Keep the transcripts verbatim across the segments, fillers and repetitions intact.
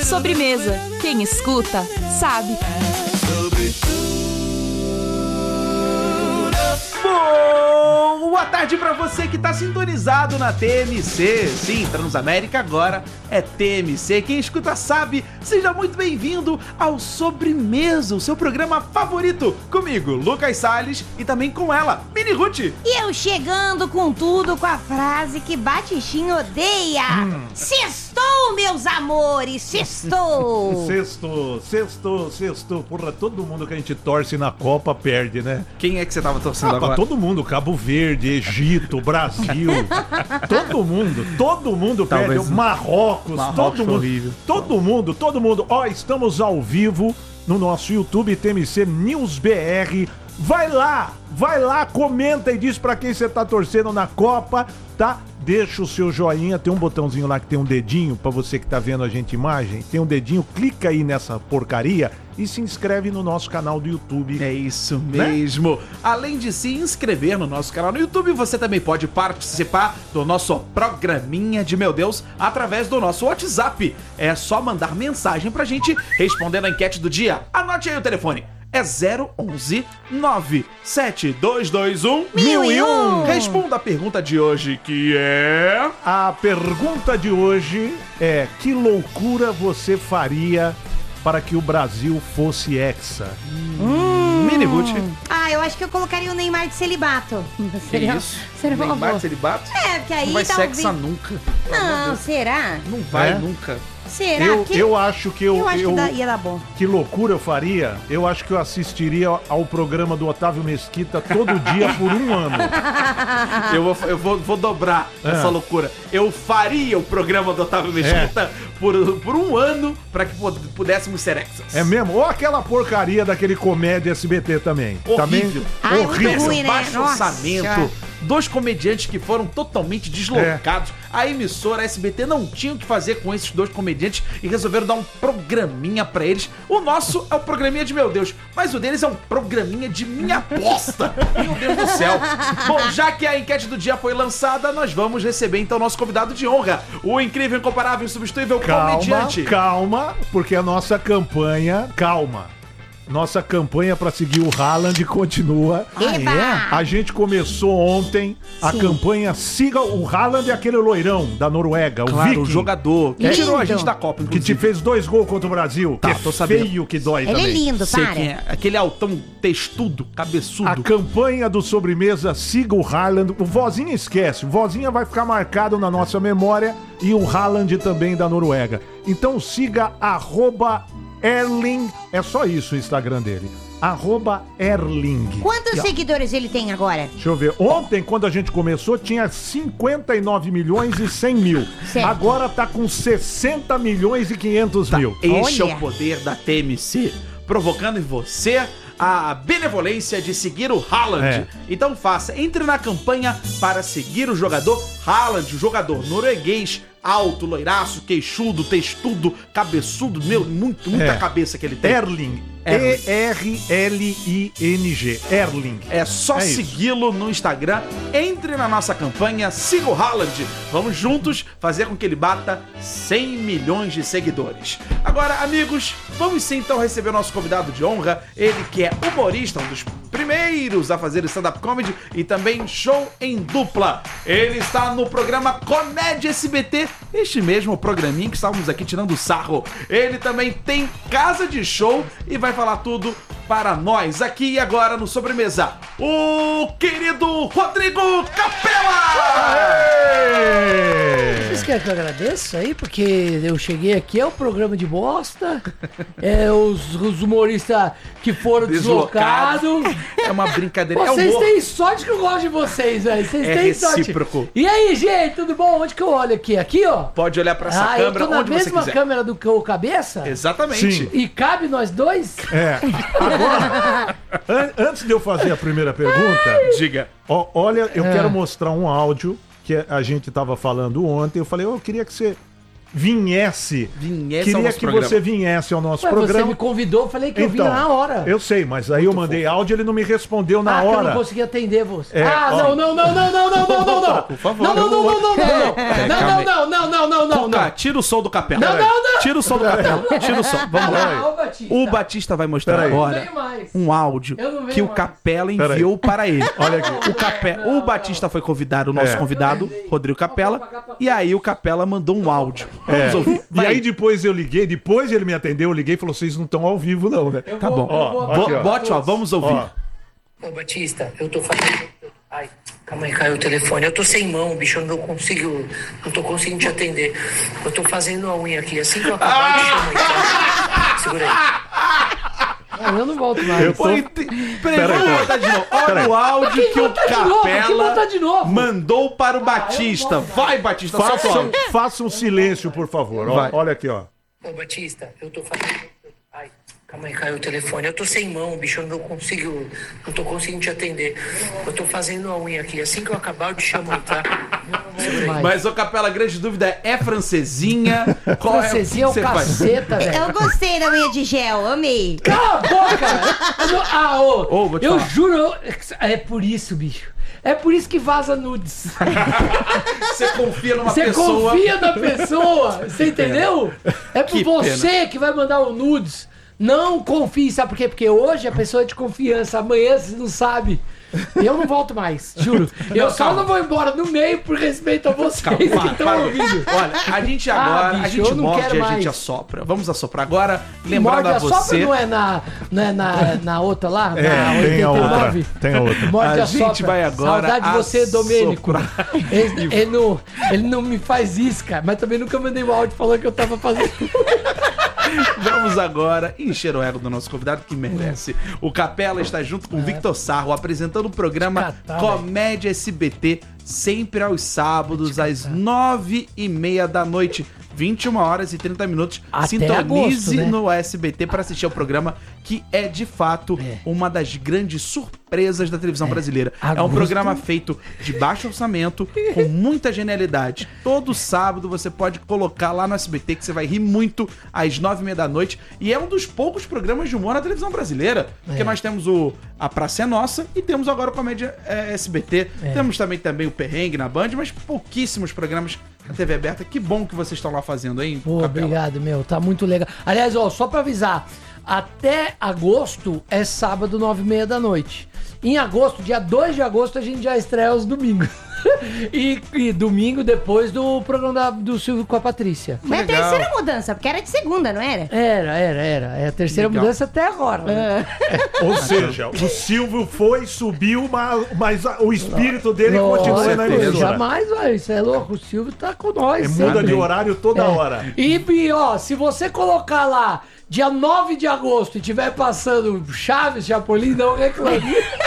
Sobremesa. Quem escuta, sabe. Boa tarde pra você que tá sintonizado na T M C. Sim, Transamérica agora é T M C. Quem escuta sabe. Seja muito bem-vindo ao Sobremesa, o seu programa favorito. Comigo, Lucas Salles, e também com ela, Mini Ruth. E eu chegando com tudo com a frase que Batichinho odeia. Hum. Sextou, meus amores, sextou. Sextou, sextou, sextou. Porra, todo mundo que a gente torce na Copa perde, né? Quem é que você tava torcendo ah, agora? Todo mundo, Cabo Verde, Egito, Brasil. todo mundo, todo mundo Talvez perde. Marrocos, Marrocos todo mundo. horrível. Todo mundo, todo mundo. Ó, estamos ao vivo no nosso YouTube T M C News B R. Vai lá, vai lá, comenta e diz pra quem você tá torcendo na Copa, tá? Deixa o seu joinha, tem um botãozinho lá que tem um dedinho, pra você que tá vendo a gente imagem, tem um dedinho, clica aí nessa porcaria e se inscreve no nosso canal do YouTube. É isso mesmo. Né? Além de se inscrever no nosso canal no YouTube, você também pode participar do nosso programinha de Meu Deus através do nosso WhatsApp. É só mandar mensagem pra gente respondendo a enquete do dia. Anote aí o telefone. É zero onze nove sete dois dois um mil e um. Responda a pergunta de hoje, que é... A pergunta de hoje é: que loucura você faria para que o Brasil fosse hexa? Hum. Mini Ruth. Ah, eu acho que eu colocaria o Neymar de celibato. Que seria, isso? seria uma Neymar boa. de celibato? É, porque aí não vai talvez... sexa nunca. Não, será? Não vai É? nunca. Será Eu, que... eu acho que eu, Eu acho eu- que dá- ia dar bom. que loucura eu faria? Eu acho que eu assistiria ao programa do Otávio Mesquita todo dia por um ano. Eu vou, eu vou, vou dobrar É. essa loucura. Eu faria o programa do Otávio Mesquita por, por um ano pra que pu- pudéssemos ser exas. É mesmo? Ou aquela porcaria daquele comédia S B T também. Horrível. Também Ah, é muito horrível. ruim, né? Baixo Nossa. orçamento. Dois comediantes que foram totalmente deslocados. A emissora a S B T não tinha o que fazer com esses dois comediantes e resolveram dar um programinha pra eles. O nosso é o programinha de Meu Deus, mas o deles é um programinha de minha bosta. Meu Deus do céu. Bom, já que a enquete do dia foi lançada, nós vamos receber então o nosso convidado de honra, o incrível, incomparável, insubstituível Calma, comediante. calma, porque a nossa campanha... Calma. Nossa campanha para seguir o Haaland continua. Eba! A gente começou ontem a Sim. campanha Siga o Haaland, é aquele loirão da Noruega, o Claro, Viking, o jogador que Lindo. tirou a gente da Copa, que inclusive. te fez dois gols contra o Brasil. Tá, que tô é sabendo. feio que dói Ele também. é lindo, Sei para. quem é. Aquele altão textudo, cabeçudo. A campanha do Sobremesa Siga o Haaland. O Vozinha esquece. O Vozinha vai ficar marcado na nossa memória e o Haaland também da Noruega. Então siga arroba Erling. É só isso o Instagram dele. Arroba Erling. Quantos E, ó, seguidores ele tem agora? Deixa eu ver. Ontem, quando a gente começou, tinha cinquenta e nove milhões e cem mil. Certo. Agora tá com sessenta milhões e quinhentos mil. Este Olha. é o poder da T M C, provocando em você a benevolência de seguir o Haaland. É. Então faça, entre na campanha para seguir o jogador Haaland, o jogador norueguês, alto, loiraço, queixudo, textudo, cabeçudo, meu, muito, muita É. cabeça que ele tem. Erling. Erling. E R L I N G. Erling. É só É isso. segui-lo no Instagram, entre na nossa campanha, siga o Haaland. Vamos juntos fazer com que ele bata cem milhões de seguidores. Agora, amigos, vamos sim então receber o nosso convidado de honra, ele que é humorista, um dos primeiros a fazer stand-up comedy e também show em dupla. Ele está no programa Comédia S B T, este mesmo programinho que estávamos aqui tirando sarro. Ele também tem casa de show e vai falar tudo para nós aqui e agora no Sobremesa. O querido Rodrigo Capela! Vocês querem que eu agradeça aí? Porque eu cheguei aqui, é o programa de bosta, é os, os humoristas que foram Deslocado. deslocados. É uma brincadeira. É Vocês humor. têm sorte que eu gosto de vocês, velho. Vocês É têm sorte. recíproco. E aí, gente, tudo bom? Onde que eu olho aqui? Aqui, ó. Pode olhar para essa Ah, eu câmera tô na onde você mesma quiser. câmera do que o cabeça? Exatamente. Sim. E cabe nós dois? É. Agora, an- antes de eu fazer a primeira pergunta, Diga. ó, olha, eu É. quero mostrar um áudio que a gente tava falando ontem. Eu falei, eu queria que você viesse. Viesse ao Queria nosso que programa. você viesse ao nosso Ué, você programa. me convidou, eu falei que eu Então, vim na hora. Eu sei, mas aí eu mandei áudio e ele não me respondeu na ah, que eu hora. não consegui atender você. É, ah, ó. não, não, não, não, não, não, não, não, não. Por favor. Não, não, não, não, não, não, não. É, Não, calma não, não, não, não, não, Cuca, não. tira o som do Capela. Não, não, não. Tira o som do Capela. Tira o som. Vamos lá. Ah, ô, Batista. O Batista vai mostrar Peraí. agora Eu não venho mais. um áudio Eu não venho que o mais. Capela Peraí. enviou para ele. Olha aqui. O, Cape... o Batista foi convidado, o nosso É. convidado, Rodrigo Capela, e aí o Capela mandou um áudio. É. Vamos ouvir. E Vai. aí depois eu liguei, depois ele me atendeu, eu liguei e falou: vocês não estão ao vivo, não, né? Eu Tá vou- bom. eu vou- Ó, aqui, ó. Bote, ó, vamos ouvir. Ó. Ô Batista, eu tô fazendo. Ai, calma aí, caiu o telefone. Eu tô sem mão, bicho, eu não consigo. Não tô conseguindo te atender. Eu tô fazendo a unha aqui. Assim que eu acabar, eu te chamo aí, tá? Segura aí. Ah, eu não volto mais. Eu tô- Foi inte- Peraí, Peraí, vamos peraí. botar de novo. Olha Peraí. o áudio Quem que o botar de novo? Quem Capela botar de novo? mandou para o Batista. Vai, Batista, solta o Faça, áudio. faça um silêncio, por favor. Ó, Vai. olha aqui, ó. Ô Batista, eu tô fazendo. Ai, calma aí, caiu o telefone. Eu tô sem mão, bicho, eu não consigo. Não tô conseguindo te atender. Eu tô fazendo a unha aqui. Assim que eu acabar, eu te chamo aí, tá? Segura aí. Mas, ô Capela, a grande dúvida é, é francesinha? Qual Francesinha é o o que você faz? caceta, velho. Eu gostei da unha de gel, amei. Cala a boca! Eu não- Ah, ô, Ô, vou te eu falar. juro, eu- é por isso, bicho. É por isso que vaza nudes. Você confia numa Você pessoa... confia na pessoa, você entendeu? É por Que você que vai mandar o nudes. Não confie, sabe por quê? Porque hoje a pessoa é de confiança, amanhã você não sabe. Eu não volto mais, juro. Eu Não, só calma. não vou embora no meio por respeito a vocês Calma, que para, estão para. ouvindo. Olha, a gente agora, Ah, a bicho, gente eu não morde quero e a gente mais. assopra. Vamos assoprar agora, Morde lembrando a a sopra você... não é na, não é na, na outra lá? na É, tem a oitenta e outra. nove? Tem a outra. Morde A a gente sopra. vai agora Saudade de você, Domênico. assoprar. Ele, ele não, ele não me faz isso, cara. Mas também nunca mandei um áudio falando que eu tava fazendo. Vamos agora encher o ego do nosso convidado que merece. O Capela está junto com o Victor Sarro apresentando o programa Catar, Comédia S B T, sempre aos sábados, às nove e meia da noite. vinte e uma horas e trinta minutos. Até Sintonize agosto, né? no S B T para assistir ao programa, que é de fato É. uma das grandes surpresas da televisão brasileira. É um Agosto. programa feito de baixo orçamento, com muita genialidade. Todo sábado você pode colocar lá no S B T, que você vai rir muito às nove e meia da noite. E é um dos poucos programas de humor na televisão brasileira. Porque É. nós temos o A Praça é Nossa e temos agora o Comédia é, S B T. É. Temos também, também o Perrengue na Band, mas pouquíssimos programas na T V aberta. Que bom que vocês estão lá fazendo, hein? Pô, Capela? obrigado, meu. Tá muito legal. Aliás, ó, só pra avisar. Até agosto é sábado, nove e meia da noite. Em agosto, dia dois de agosto, a gente já estreia os domingos. e, e domingo depois do programa da- do Silvio com a Patrícia. Mas é a legal. terceira mudança, porque era de segunda, não era? Era, era, era. É a terceira Legal. mudança até agora. né? Ou seja, o Silvio foi, subiu, mas, mas a- o espírito dele continua na Lógico, emissora. jamais, velho. Isso é louco. O Silvio tá com nós. É, sempre. muda de Amém. horário toda É. hora. E, e, ó, se você colocar lá dia nove de agosto e tiver passando Chaves, Chapolin, não reclame.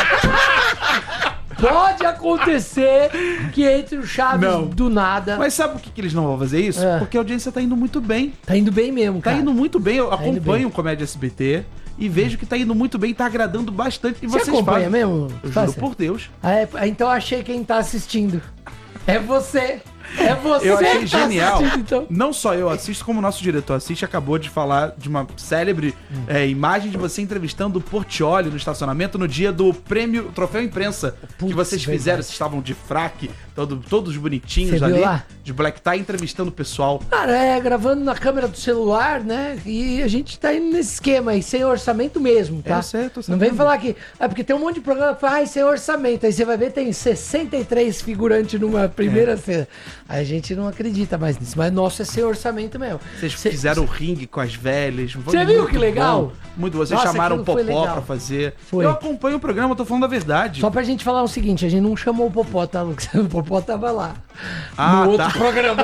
Pode acontecer que entre o Chaves Não. do nada. Mas sabe por que, que eles não vão fazer isso? É. Porque a audiência tá indo muito bem. Tá indo bem mesmo, Tá cara. indo muito bem. Eu indo acompanho bem. o Comédia S B T e vejo que tá indo muito bem, tá agradando bastante. E Você vocês acompanha fazem. mesmo? Eu Faz- juro por Deus. Ah, é, então eu achei quem tá assistindo. É você. É você Eu achei que tá genial. assistindo, então. Não só eu assisto, como o nosso diretor assiste. Acabou de falar de uma célebre Hum. é, imagem de você entrevistando o Portiolli no estacionamento no dia do prêmio Troféu Imprensa. Putz, que vocês verdade. fizeram, vocês estavam de fraque, todo, todos bonitinhos Você viu ali, lá? de black tie, entrevistando o pessoal. Cara, é gravando na câmera do celular, né? E a gente tá indo nesse esquema aí, sem orçamento mesmo, tá? Eu sei, eu tô Não vem sabendo. falar que. É porque tem um monte de programa que fala, ai, sem orçamento. Aí você vai ver, tem sessenta e três figurantes numa primeira cena. Aí a gente não acredita mais nisso. Mas nosso é sem orçamento mesmo. Vocês Cê- fizeram o ringue com as velhas. Foi Você viu muito que legal? bom. Muito bom. Vocês Nossa, chamaram o aquilo foi Popó legal. pra fazer. Foi. Eu acompanho o programa, eu tô falando a verdade. Só pra gente falar o seguinte, a gente não chamou o Popó, tá, Lucas? O Popó tava lá. Ah, no tá. outro programa.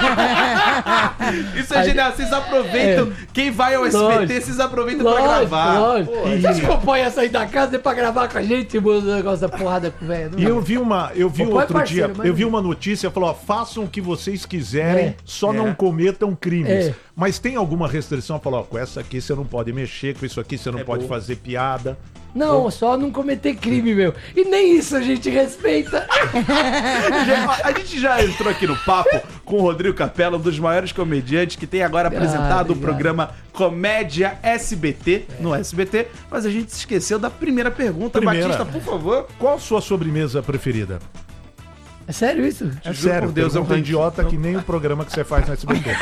Isso é genial, vocês aproveitam. Quem vai ao S B T, É. Lógico. vocês aproveitam pra Lógico, gravar. lógico. Pô, Vocês acompanham a sair da casa é pra gravar com a gente e o negócio da porrada com o velho. não E é? eu vi uma, eu vi Popó é outro parceiro, dia, mas eu vi não- uma notícia, falou, ó, façam o que vocês quiserem, É. só É. não cometam crimes. É. Mas tem alguma restrição? Falou, ó, com essa aqui você não pode mexer, com isso aqui você não É pode bom. fazer piada. Não, só não cometer crime, meu. E nem isso a gente respeita. Já- A gente já entrou aqui no papo com o Rodrigo Capela, um dos maiores comediantes que tem agora apresentado o obrigado. programa Comédia S B T, no S B T, mas a gente se esqueceu da primeira pergunta. Primeira. Batista, por favor. Qual a sua sobremesa preferida? É sério isso? É juro sério, por Deus, é um pergunta ranking. idiota que nem o programa que você faz no S B T.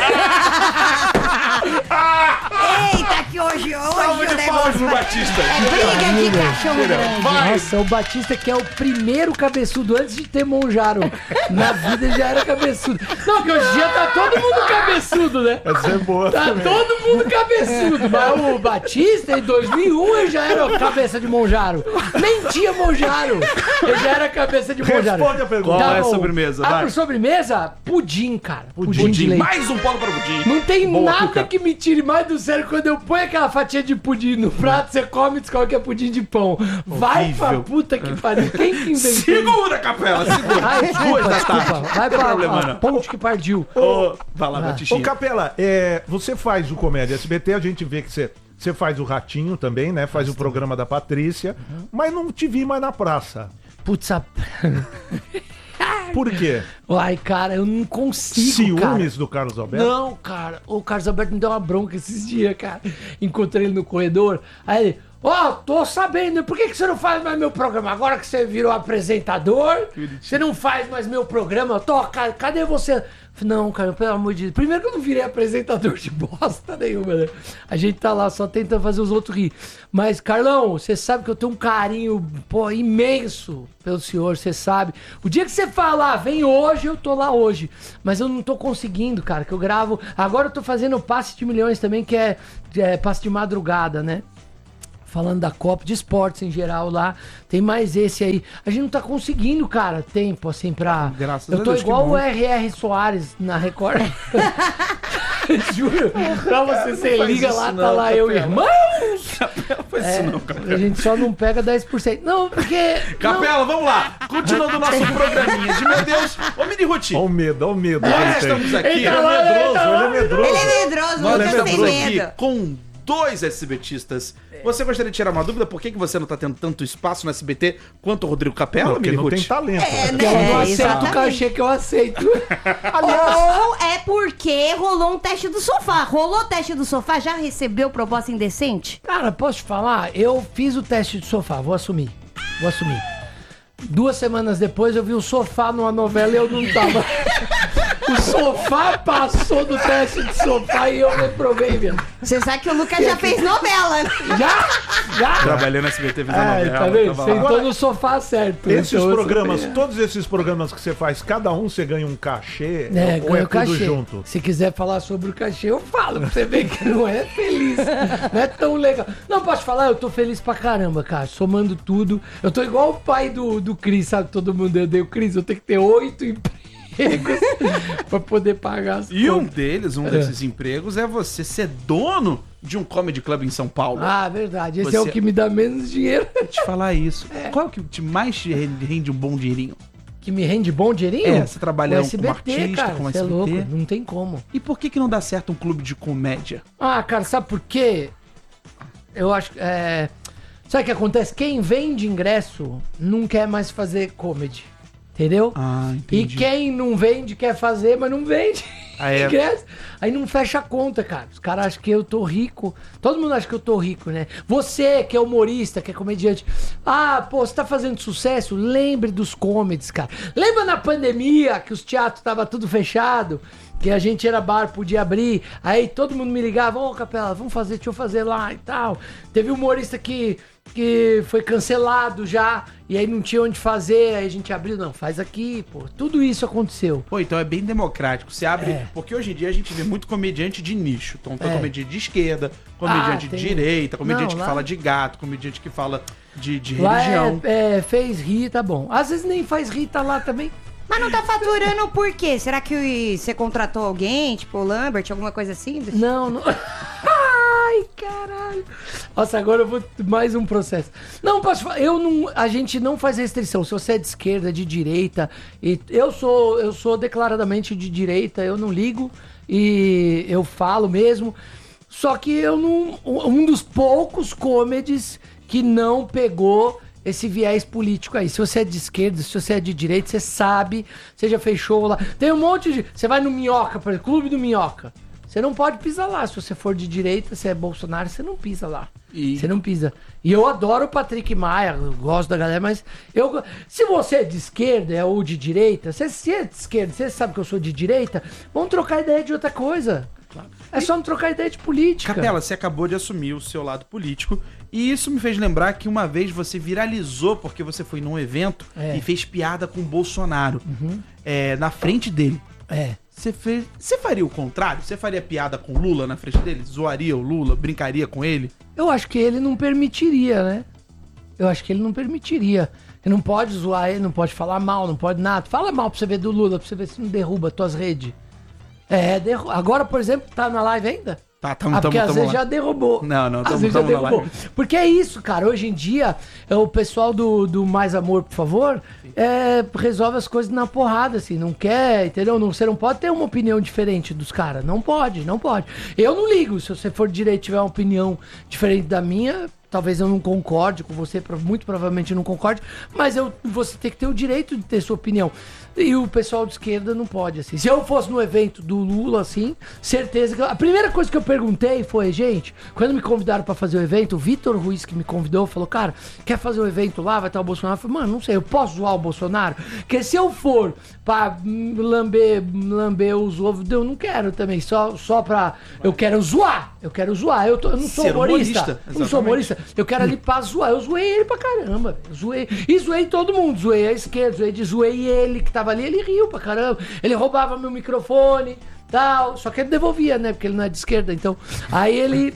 Eita, que hoje, hoje Salve o de negócio palmas pro vai- Batista. É briga de cachorro grande. Vai. Nossa, o Batista que é o primeiro cabeçudo antes de ter Monjaro. Na vida ele já era cabeçudo. Não, que hoje em dia tá todo mundo cabeçudo, né? Essa é boa Tá também. todo mundo cabeçudo. Mas o Batista, em dois mil e um, ele já era cabeça de Monjaro. Nem tinha Monjaro. Ele já era cabeça de Monjaro. Responde a pergunta. Qual Tá é a bom. sobremesa? Ah, Vai. por sobremesa? Pudim, cara. Pudim, de Pudim. leite. Mais um ponto para o pudim. Não tem Boa, nada Cuca. que me tire mais do sério quando eu ponho aquela fatia de pudim no prato, você come e descobre que é pudim de pão. Vai pra Horrível. puta que pariu. Quem que inventou isso? Segura, Capela, segura. Ai, Duas desculpa, da desculpa. tarde. Vai Não tem pra, problema, pra não. ponte que partiu. Ô, vai lá, Ah. Batistinha. Ô, Capela, é, você faz o Comédia S B T, a gente vê que você, você faz o Ratinho também, né? Faz o programa da Patrícia, mas não te vi mais na praça. Putz, a... Por quê? Ai, cara, eu não consigo, cara. Ciúmes do Carlos Alberto? Não, cara, o Carlos Alberto me deu uma bronca esses dias, cara. Encontrei ele no corredor. Aí ele, ó, tô sabendo, por que, que você não faz mais meu programa? Agora que você virou apresentador, você não faz mais meu programa? Tô, ca- cadê você? Falei, não, cara, pelo amor de Deus. Primeiro que eu não virei apresentador de bosta nenhuma, né? A gente tá lá só tentando fazer os outros rir. Mas, Carlão, você sabe que eu tenho um carinho, pô, imenso pelo senhor, você sabe. O dia que você falar, vem hoje, eu tô lá hoje. Mas eu não tô conseguindo, cara, que eu gravo... Agora eu tô fazendo Passe de Milhões também, que é, é passe de madrugada, né? Falando da Copa, de esportes em geral lá. Tem mais esse aí. A gente não tá conseguindo, cara, tempo assim pra... Graças eu a tô Deus, que igual bom. o R R Soares na Record. Juro. Pra você, você faz liga isso lá, não, tá lá eu, Capela. irmãos! Capela, faz É, isso não, Capela. a gente só não pega dez por cento. Não, porque... Capela, vamos lá. Continuando o nosso programinha de meu Deus. Ô, Mini Ruth, Olha o medo, olha o medo. que nós ele tem. estamos aqui. Eita, Ele é lá, medroso, eita, lá. ele é medroso. Ele é medroso, Nós Lucas estamos tem aqui medo. com dois SBTistas. Você gostaria de tirar uma dúvida? Por que, que você não tá tendo tanto espaço no S B T quanto o Rodrigo Capela, Porque Mini não tem Ruth? talento. É, né? Eu não É, aceito o exatamente. cachê que eu aceito. Ou é porque rolou um teste do sofá. Rolou o teste do sofá, já recebeu proposta indecente? Cara, posso te falar? Eu fiz o teste de sofá, vou assumir. Vou assumir. Duas semanas depois eu vi o sofá numa novela e eu não tava. O sofá passou do teste de sofá e eu reprovei mesmo. Você sabe que o Lucas já fez novela. Já? Já? Trabalhei no S B T, fiz a É, novela. tá vendo? tava lá. Sentou no sofá certo. Esses Então, eu programas, sou- todos esses programas que você faz, cada um você ganha um cachê É, ou é ganho tudo cachê. junto? Se quiser falar sobre o cachê, eu falo. Pra você ver que não é feliz. Não é tão legal. Não, posso falar? Eu tô feliz pra caramba, cara. Somando tudo. Eu tô igual o pai do, do Cris, sabe? Todo mundo odeia o Cris. Eu tenho que ter oito empregos pra poder pagar as E um contas. deles, um desses empregos, é você ser dono de um comedy club em São Paulo. Ah, verdade. Esse Você- é o que me dá menos dinheiro. Vou te falar isso. Qual é o que te mais te rende um bom dinheirinho? Que me rende bom dinheirinho? É, você trabalha O como S B T, artista, cara. como Você é S B T. louco. Não tem como. E por que que não dá certo um clube de comédia? Ah, cara, sabe por quê? Eu acho que. É... Sabe o que acontece? Quem vende ingresso não quer mais fazer comedy. Entendeu? Ah, E entendi. quem não vende quer fazer, mas não vende. Ah, é? ingresso. Aí não fecha a conta, cara. Os caras acham que eu tô rico. Todo mundo acha que eu tô rico, né? Você que é humorista, que é comediante. Ah, pô, você tá fazendo sucesso? Lembre dos comedies, cara. Lembra na pandemia que os teatros tava tudo fechado? Que a gente era bar, podia abrir. Aí todo mundo me ligava, ô Capela, vamos fazer, deixa eu fazer lá e tal. Teve humorista que, que foi cancelado já, e aí não tinha onde fazer, aí a gente abriu, não, faz aqui, pô. Tudo isso aconteceu. Pô, então é bem democrático. Você abre. É. Porque hoje em dia a gente vê muito comediante de nicho. Então tem É. comediante de esquerda, comediante Ah, de tem- direita, comediante Não, que lá- fala de gato, comediante que fala de, de Lá religião. é, é, fez rir, tá bom. Às vezes nem faz rir, tá lá também. Mas não tá faturando por quê? Será que você contratou alguém, tipo o Lambert, alguma coisa assim? Não, não. Ai, caralho. Nossa, agora eu vou mais um processo. Não, posso falar, eu não, a gente não faz restrição. Se você é de esquerda, de direita, e eu sou, eu sou declaradamente de direita, eu não ligo e eu falo mesmo. Só que eu não, um dos poucos comedies que não pegou esse viés político aí. Se você é de esquerda, se você é de direita, você sabe, você já fez show lá. Tem um monte de... Você vai no Minhoca, por exemplo, Clube do Minhoca. Você não pode pisar lá. Se você for de direita, se é Bolsonaro, você não pisa lá. E... Você não pisa. E eu adoro o Patrick Maia, eu gosto da galera, mas eu... Se você é de esquerda ou de direita, se você é de esquerda, você sabe que eu sou de direita, vamos trocar ideia de outra coisa. Claro. É só não trocar ideia de política. Capela, você acabou de assumir o seu lado político e isso me fez lembrar que uma vez você viralizou porque você foi num evento é. e fez piada com o Bolsonaro uhum. é, na frente dele. É. Você fez... Você faria o contrário? Você faria piada com o Lula na frente dele? Zoaria o Lula? Brincaria com ele? Eu acho que ele não permitiria, né? Eu acho que ele não permitiria. Ele não pode zoar ele, não pode falar mal, não pode nada. Fala mal pra você ver do Lula, pra você ver se não derruba tuas redes. É, derru... agora, por exemplo, tá na live ainda? Tá, tamo, ah, porque tamo, às tamo vezes lá. já derrubou. Não, não, às tamo, vezes tamo já derrubou. live. Porque é isso, cara. Hoje em dia, é, o pessoal do, do Mais Amor, por favor, é, resolve as coisas na porrada, assim. Não quer, entendeu? Não, você não pode ter uma opinião diferente dos caras. Não pode, não pode. Eu não ligo. Se você for de direito e tiver uma opinião diferente da minha... Talvez eu não concorde com você, muito provavelmente eu não concorde, mas eu, você tem que ter o direito de ter sua opinião. E o pessoal de esquerda não pode, assim. Se eu fosse no evento do Lula, assim, certeza que... A primeira coisa que eu perguntei foi, gente, quando me convidaram pra fazer o evento, o Vitor Ruiz, que me convidou, falou, cara, quer fazer o evento lá, vai estar o Bolsonaro? Eu falei, mano, não sei, eu posso zoar o Bolsonaro? Porque se eu for pra lamber, lamber os ovos, eu não quero também, só, só pra... Eu quero zoar, eu quero zoar, eu, tô, eu não sou Ser humorista, humorista, eu não sou humorista, eu quero ali pra zoar, eu zoei ele pra caramba, eu zoei, e zoei todo mundo, zoei a esquerda, zoei, zoei ele que tava ali, ele riu pra caramba, ele roubava meu microfone, tal, só que ele devolvia, né, porque ele não é de esquerda, então, aí ele...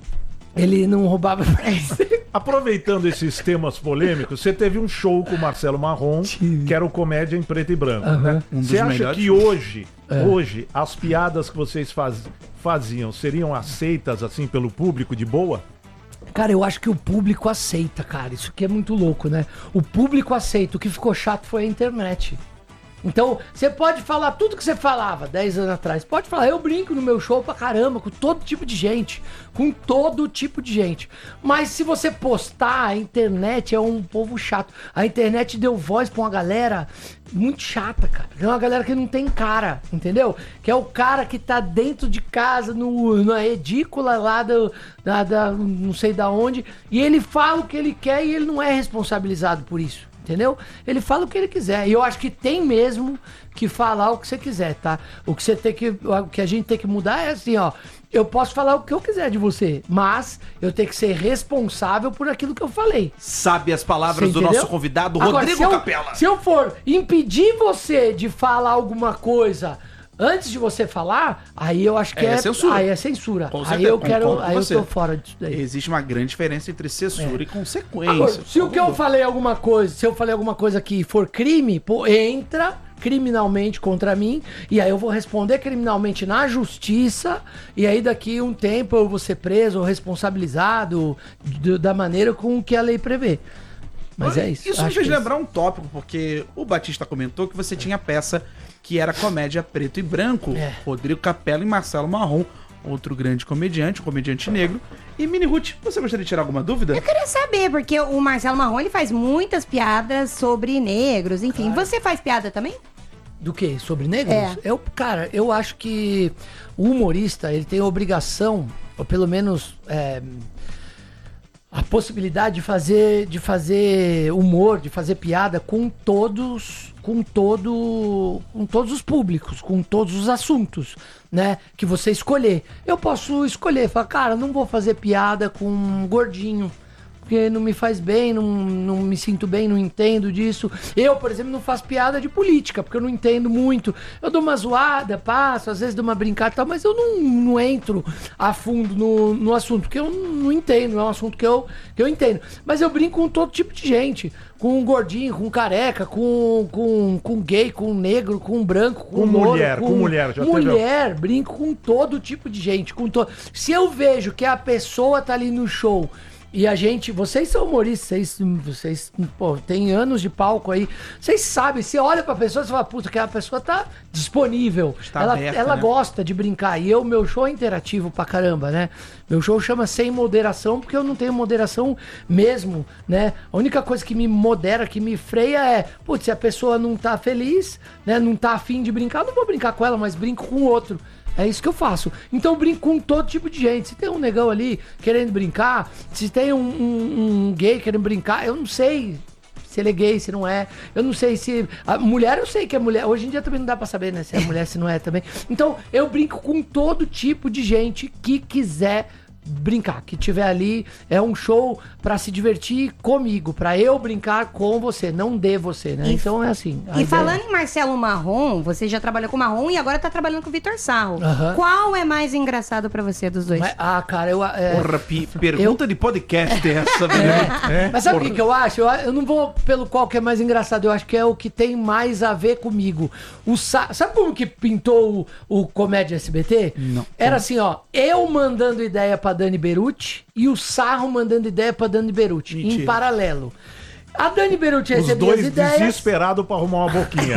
Ele não roubava. Aproveitando esses temas polêmicos, você teve um show com o Marcelo Marrom, que era o Comédia em Preto e Branco, uhum. né? Um você acha melhores. que hoje, é. hoje, as piadas que vocês faz, faziam seriam aceitas, assim, pelo público de boa? Cara, eu acho que o público aceita, cara. Isso aqui é muito louco, né? O público aceita. O que ficou chato foi a internet. Então, você pode falar tudo que você falava dez anos atrás. Pode falar, eu brinco no meu show pra caramba, com todo tipo de gente. Com todo tipo de gente. Mas se você postar, a internet é um povo chato. A internet deu voz pra uma galera muito chata, cara. É uma galera que não tem cara, entendeu? Que é o cara que tá dentro de casa, no, na edícula lá do, da, da não sei da onde, e ele fala o que ele quer e ele não é responsabilizado por isso. Entendeu? Ele fala o que ele quiser. E eu acho que tem mesmo que falar o que você quiser, tá? O que você tem que. O que a gente tem que mudar é assim, ó. Eu posso falar o que eu quiser de você, mas eu tenho que ser responsável por aquilo que eu falei. Sabe as palavras do nosso convidado, Agora, Rodrigo se eu, Capela. Se eu for impedir você de falar alguma coisa antes de você falar, aí eu acho que é, é censura. Aí é censura. Com aí certeza, eu quero, concordo com aí eu você. tô fora disso daí. Existe uma grande diferença entre censura É. e consequência. Agora, se o que eu falei alguma coisa, se eu falei alguma coisa que for crime, pô, entra criminalmente contra mim, e aí eu vou responder criminalmente na justiça, e aí daqui um tempo eu vou ser preso ou responsabilizado d- da maneira com que a lei prevê. Mas é isso. Isso me acho fez que é lembrar um tópico, porque o Batista comentou que você tinha peça que era comédia preto e branco. É. Rodrigo Capela e Marcelo Marrom, outro grande comediante, um comediante negro. E Mini Ruth, você gostaria de tirar alguma dúvida? Eu queria saber, porque o Marcelo Marrom, ele faz muitas piadas sobre negros, enfim. Você faz piada também? Do que? Sobre negros? É. Eu, cara, eu acho que o humorista, ele tem a obrigação, ou pelo menos é, a possibilidade de fazer, de fazer humor, de fazer piada com todos, com todo, com todos os públicos, com todos os assuntos, né, que você escolher. Eu posso escolher, falar, cara, não vou fazer piada com um gordinho, porque não me faz bem, não, não me sinto bem, não entendo disso. Eu, por exemplo, não faço piada de política, porque eu não entendo muito. Eu dou uma zoada, passo, às vezes dou uma brincada e tal, mas eu não, não entro a fundo no, no assunto, porque eu não entendo, não é um assunto que eu, que eu entendo. Mas eu brinco com todo tipo de gente, com um gordinho, com um careca, com, com, com gay, com um negro, com um branco, com, Com um louro, mulher, com mulher, já teve- mulher, brinco com todo tipo de gente. Com to... Se eu vejo que a pessoa tá ali no show E a gente, vocês são humoristas, vocês, vocês pô, tem anos de palco aí. Vocês sabem, você olha pra pessoa e fala, puta, que a pessoa tá disponível. Está ela aberta, ela né? gosta de brincar. E eu, meu show é interativo pra caramba, né? Meu show chama Sem Moderação, porque eu não tenho moderação mesmo, né? A única coisa que me modera, que me freia é, putz, se a pessoa não tá feliz, né? Não tá afim de brincar, eu não vou brincar com ela, mas brinco com o outro. É isso que eu faço. Então eu brinco com todo tipo de gente. Se tem um negão ali querendo brincar, se tem um, um, um gay querendo brincar, eu não sei se ele é gay, se não é. Eu não sei se... A mulher, eu sei que é mulher. Hoje em dia também não dá pra saber, né? Se é mulher, se não é também. Então eu brinco com todo tipo de gente que quiser brincar, que tiver ali. É um show pra se divertir comigo, pra eu brincar com você, não de você, né? E- Então é assim. a E ideia- falando em Marcelo Marrom, você já trabalhou com o Marrom e agora tá trabalhando com o Vitor Sarro. Aham. Qual é mais engraçado pra você dos dois? Mas- ah, cara, eu... É... Porra, pi- pergunta de podcast é essa, velho. É. Mas sabe o que, que eu acho? Eu, eu não vou pelo qual que é mais engraçado, eu acho que é o que tem mais a ver comigo. O Sa... Sabe como que pintou o, o Comédia S B T? Não. Era assim, ó, eu mandando ideia pra Dani Beruti e o Sarro mandando ideia pra Dani Beruti, em Mentira. paralelo. A Dani Beruti Os recebia dois as ideias... desesperados pra arrumar uma boquinha.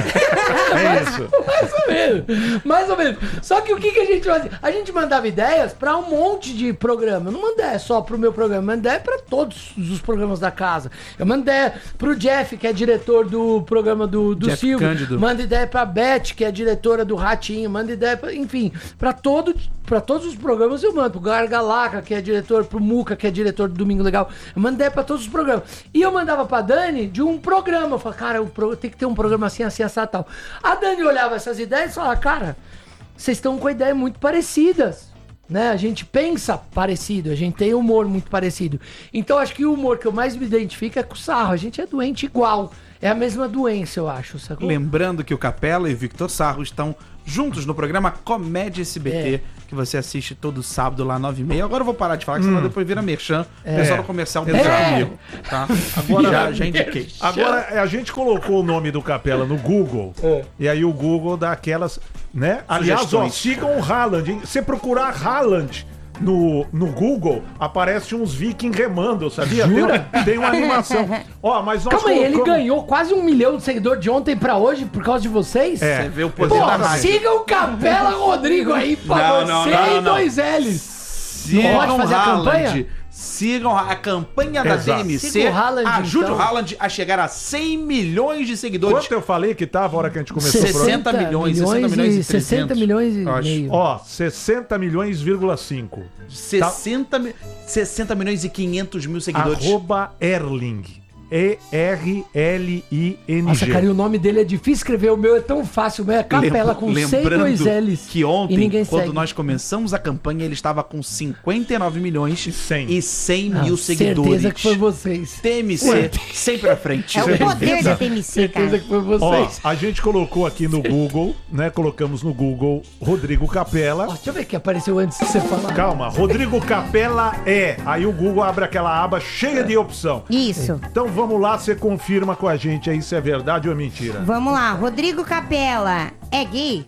É isso. Mais ou menos, mais ou menos. Só que o que, que a gente fazia? A gente mandava ideias pra um monte de programa. Eu não mandei ideia só pro meu programa, eu mandei ideia pra todos os programas da casa. Eu mandei ideia pro Jeff, que é diretor do programa do, do Jeff Silvio. Cândido. Manda ideia pra Beth, que é diretora do Ratinho. Manda ideia pra, enfim, pra, todo, pra todos os programas eu mando. Pro Gargalaca, que é diretor, pro Muca, que é diretor do Domingo Legal. Eu mando ideia pra todos os programas. E eu mandava pra Dani de um programa. Eu falava, cara, o pro- tem que ter um programa assim, assim, assim, tal. A Dani olhava essas ideias e falava, cara, vocês estão com ideias muito parecidas, né? A gente pensa parecido, a gente tem humor muito parecido. Então acho que o humor que eu mais me identifico é com o Sarro. A gente é doente igual. É a mesma doença, eu acho, sacou? Lembrando que o Capela e o Victor Sarro estão juntos no programa Comédia S B T, É. que você assiste todo sábado lá nove e meia. Agora eu vou parar de falar, que senão depois vira merchan. O pessoal do comercial deixa É. comigo, tá? Agora- já, já indiquei. Agora, a gente colocou o nome do Capela no Google, e aí o Google dá aquelas, né? Aliás, ó, Sugestões. sigam o Haaland, hein? Se procurar Haaland no, no Google, aparece uns vikings remando, sabia? Tem, Jura? tem uma animação. Ó, mas nós Calma aí, ele colocamos- ganhou quase um milhão de seguidores de ontem pra hoje por causa de vocês? É. Você vê o poder da Porra, rádio. siga o Capela Rodrigo aí pra Não, você não, não, e não. dois L's. Sigam Pode fazer a Haaland. campanha? Sigam a campanha da Exato. D M C. Siga o Haaland, Ajude então. o Haaland a chegar a cem milhões de seguidores. Quanto eu falei que tava a hora que a gente começou o programa? sessenta milhões, sessenta milhões e sessenta trezentos, milhões e eu acho. meio. Ó, sessenta milhões, vírgula cinco. sessenta, mi- sessenta milhões e quinhentos mil seguidores. Arroba Erling. E R L I N Nossa, G. cara, e o nome dele é difícil escrever, o meu é tão fácil, o meu é Capela com C e dois L's. que ontem, e ninguém quando segue. nós começamos a campanha, ele estava com cinquenta e nove milhões E cem. e cem Ah, mil seguidores. Certeza que foi vocês. T M C, sempre à frente. É o poder da T M C, Certeza cara. que foi Ó, vocês. a gente colocou aqui no Google, né? Colocamos no Google Rodrigo Capela. Ó, deixa eu ver que apareceu antes de você falar. Calma, Rodrigo Capela é. Aí o Google abre aquela aba cheia de opção. Isso. Então vamos lá, você confirma com a gente aí se é verdade ou é mentira. Vamos lá, Rodrigo Capela é gay?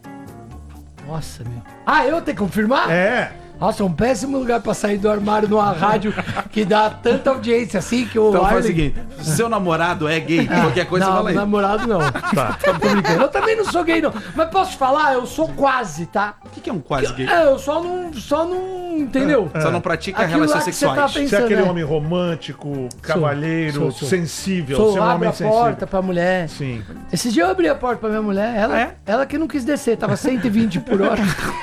Nossa, meu. Ah, eu tenho que confirmar? É. Nossa, é um péssimo lugar pra sair do armário numa rádio que dá tanta audiência assim que o Então faz o Arlen- seguinte: seu namorado é gay, qualquer coisa não, fala aí. namorado não. Tá. Tô brincando. Eu também não sou gay, não. Mas posso te falar, eu sou quase, tá? O que que é um quase gay? É, eu só não. Só não. Entendeu? Só não pratica Aquilo relações lá que você tá sexuais. pensando, Você é aquele né? homem romântico, cavalheiro, sou, sou. sensível. Sou, você é um abro homem a sensível. porta pra mulher. Sim. Esses dias eu abri a porta pra minha mulher, ela, Ah, é? ela que não quis descer, tava cento e vinte por hora.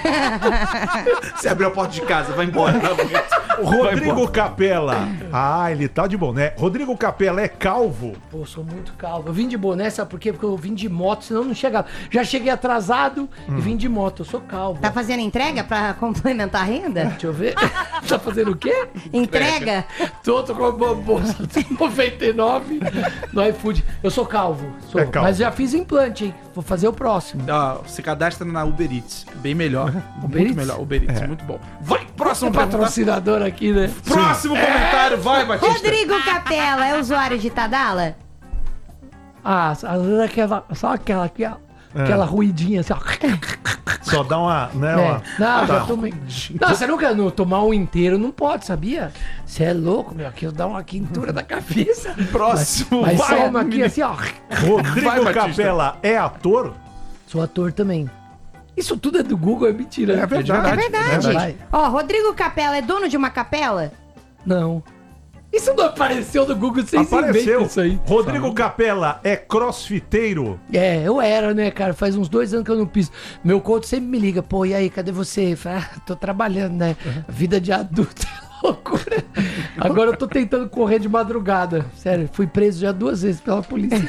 Você abriu a porta de casa, vai embora. Tá bonito. O Rodrigo Capela. Ah, ele tá de boné. Rodrigo Capela é calvo. Pô, eu sou muito calvo. Eu vim de boné, sabe por quê? Porque eu vim de moto, senão eu não chegava. Já cheguei atrasado Hum. e vim de moto, eu sou calvo. Tá fazendo entrega pra complementar a renda? Deixa eu ver. Tá fazendo o quê? Entrega? Tô, tô com uma bolsa de noventa e nove no iFood. Eu sou calvo, sou. É calvo. Mas já fiz implante, hein? Vou fazer o próximo. Ó, se cadastra na Uber Eats. Bem melhor. Uber muito Eats? melhor. Uber Eats, muito bom. Vai, próximo É pergunta. patrocinador aqui, né? Próximo comentário, vai, Batista. Rodrigo Capela é usuário de Tadala? Ah, às vezes aquela, só aquela aqui, ó. Aquela ruidinha assim, ó. Só dá uma, né, É. uma... Não, Tá. já tomei. Não, você nunca não, tomar um inteiro não pode, sabia? Você é louco, meu. Aqui eu dá uma quintura da cabeça. Próximo. Mas vai, só uma aqui menino. assim, ó. Rodrigo Vai, Batista. Capela é ator? Sou ator também. Isso tudo é do Google, é mentira. É verdade. É verdade. Vai. Ó, Rodrigo Capela é dono de uma capela? Não. Isso não apareceu no Google, vocês Apareceu. inventam isso aí. Rodrigo Capela é crossfiteiro? É, eu era, né, cara? Faz uns dois anos que eu não piso. Meu coach sempre me liga, pô, e aí, cadê você? Eu falo, ah, tô trabalhando, né? Vida de adulto é loucura. Agora eu tô tentando correr de madrugada. Sério, fui preso já duas vezes pela polícia.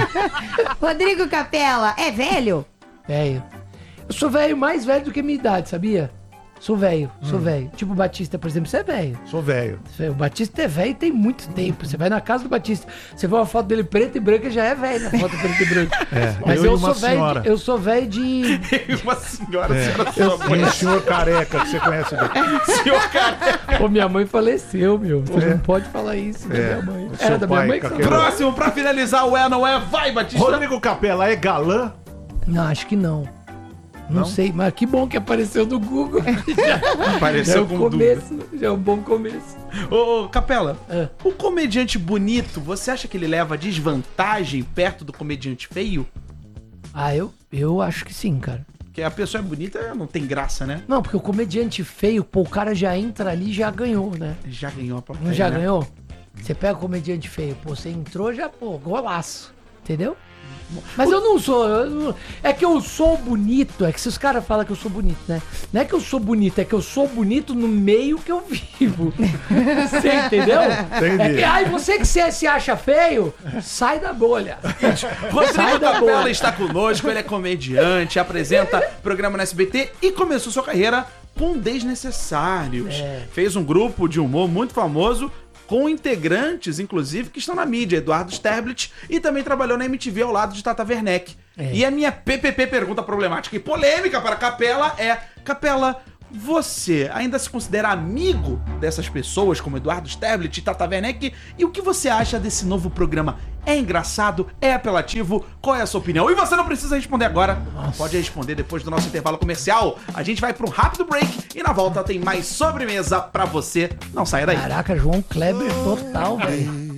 Rodrigo Capela é velho? Velho. Eu sou velho, mais velho do que minha idade, sabia? Sou velho, sou velho. Tipo o Batista, por exemplo, você é velho. Sou velho. O Batista é velho e tem muito tempo. Você vai na casa do Batista, você vê uma foto dele preta e branca, já é velho na foto preta e branca. É, Mas eu eu, e uma sou velho, senhora. de- eu sou velho de. Uma senhora, É. senhora Eu, sua mãe. um senhor careca que você conhece bem. Senhor cara. Pô, minha mãe faleceu, meu. Você não pode falar isso da É. minha mãe. O Era seu da minha pai mãe com que você aquele- falou? Próximo, pra finalizar o é não é, vai, Batista. Rodrigo Capela é galã? Não, acho que não. Não, Não? sei, mas que bom que apareceu no Google. já, já é Apareceu o com começo, já é um bom começo. Ô, ô, Capela, É. o comediante bonito, você acha que ele leva desvantagem perto do comediante feio? Ah, eu, eu acho que sim, cara. Porque a pessoa é bonita, não tem graça, né? Não, porque o comediante feio, pô, o cara já entra ali e já ganhou, né? Já ganhou a plateia, Não já né? ganhou? Você pega o comediante feio, pô, você entrou, já, pô, golaço. Entendeu? Mas eu não sou. eu não- é que eu sou bonito. É que se os caras falam que eu sou bonito, né? Não é que eu sou bonito, é que eu sou bonito no meio que eu vivo. Você entendeu? Entendi. É que, ai, você que se, se acha feio, sai da bolha. Sai Rodrigo da Capela bolha. está conosco, ele é comediante, apresenta programa no S B T e começou sua carreira com Desnecessários. É. Fez um grupo de humor muito famoso, com integrantes, inclusive, que estão na mídia, Eduardo Sterblit, e também trabalhou na M T V ao lado de Tata Werneck. É. E a minha P P P pergunta problemática e polêmica para Capela é: Capela, você ainda se considera amigo dessas pessoas como Eduardo Sterblit e Tata Werneck? E o que você acha desse novo programa? É engraçado? É apelativo? Qual é a sua opinião? E você não precisa responder agora, pode responder depois do nosso intervalo comercial. A gente vai para um rápido break e na volta tem mais sobremesa pra você. Não saia daí. Caraca, João Kleber total, velho.